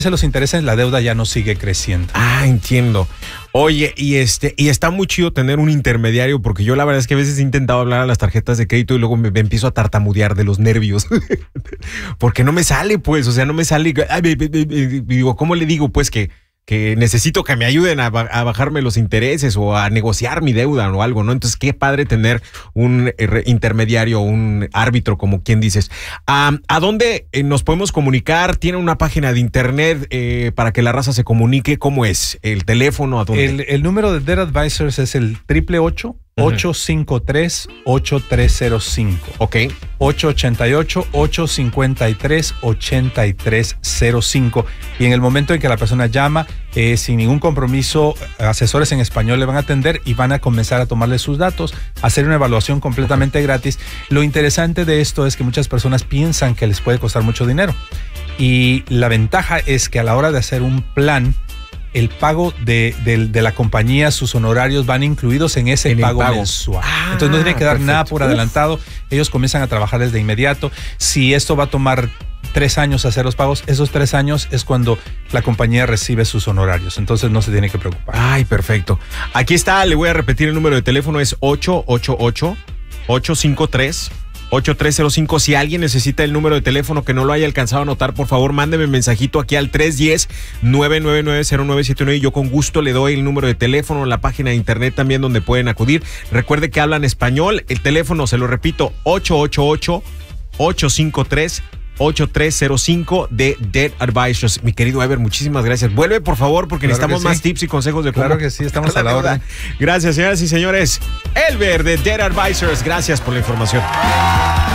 los intereses, la deuda ya no sigue creciendo. Ah, entiendo. Oye, y está muy chido tener un intermediario, porque yo la verdad es que a veces he intentado hablar a las tarjetas de crédito y luego me empiezo a tartamudear de los nervios. Porque no me sale, pues, o sea, no me sale. Digo, ¿cómo le digo, pues, que necesito que me ayuden a bajarme los intereses o a negociar mi deuda o algo, ¿no? Entonces, qué padre tener un intermediario, un árbitro, como quien dices. ¿A dónde nos podemos comunicar? ¿Tiene una página de internet para que la raza se comunique? ¿Cómo es? ¿El teléfono? ¿A dónde? El número de Debt Advisors es el 888-853-8305. Ok. 888-853-8305. Y en el momento en que la persona llama, sin ningún compromiso, asesores en español le van a atender y van a comenzar a tomarle sus datos, hacer una evaluación completamente gratis. Lo interesante de esto es que muchas personas piensan que les puede costar mucho dinero. Y la ventaja es que a la hora de hacer un plan, el pago de la compañía, sus honorarios van incluidos en ese pago mensual. Entonces no tiene que dar nada por adelantado. Ellos comienzan a trabajar desde inmediato. Si esto va a tomar 3 años hacer los pagos, esos 3 años es cuando la compañía recibe sus honorarios. Entonces no se tiene que preocupar. Ay, perfecto. Aquí está, le voy a repetir el número de teléfono, es 888-853-8305. Si alguien necesita el número de teléfono que no lo haya alcanzado a anotar, por favor, mándeme un mensajito aquí al 310-999-0979 y yo con gusto le doy el número de teléfono, la página de internet también donde pueden acudir. Recuerde que hablan español. El teléfono, se lo repito, 888-853-8305 de Debt Advisors. Mi querido Ever, muchísimas gracias. Vuelve, por favor, porque necesitamos más tips y consejos de cómo. Claro que sí, estamos a la orden. Gracias, señoras y señores. Elber de Debt Advisors, gracias por la información.